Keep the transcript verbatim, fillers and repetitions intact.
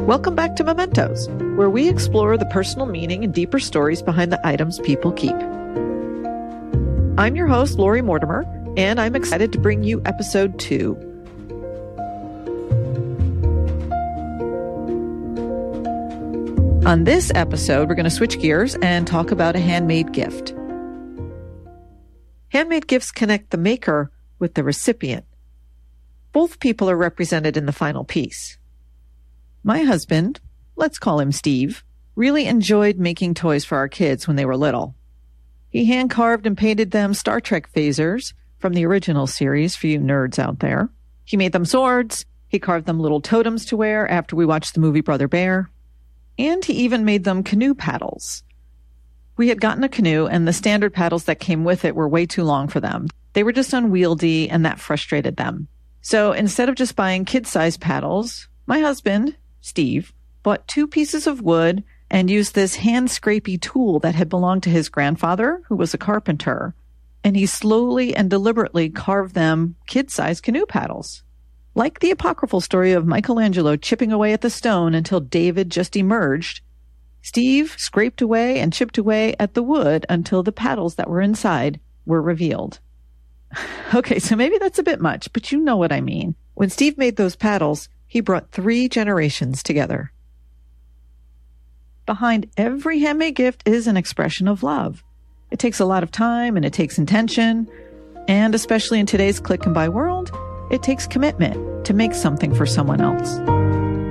Welcome back to Mementos, where we explore the personal meaning and deeper stories behind the items people keep. I'm your host, Lori Mortimer, and I'm excited to bring you episode two. On this episode, we're going to switch gears and talk about a handmade gift. Handmade gifts connect the maker with the recipient. Both people are represented in the final piece. My husband, let's call him Steve, really enjoyed making toys for our kids when they were little. He hand-carved and painted them Star Trek phasers from the original series for you nerds out there. He made them swords. He carved them little totems to wear after we watched the movie Brother Bear. And he even made them canoe paddles. We had gotten a canoe, and the standard paddles that came with it were way too long for them. They were just unwieldy, and that frustrated them. So instead of just buying kid-sized paddles, my husband, Steve, bought two pieces of wood and used this hand-scrapey tool that had belonged to his grandfather, who was a carpenter, and he slowly and deliberately carved them kid-sized canoe paddles. Like the apocryphal story of Michelangelo chipping away at the stone until David just emerged, Steve scraped away and chipped away at the wood until the paddles that were inside were revealed. Okay, so maybe that's a bit much, but you know what I mean. When Steve made those paddles, he brought three generations together. Behind every handmade gift is an expression of love. It takes a lot of time and it takes intention. And especially in today's click and buy world, it takes commitment to make something for someone else.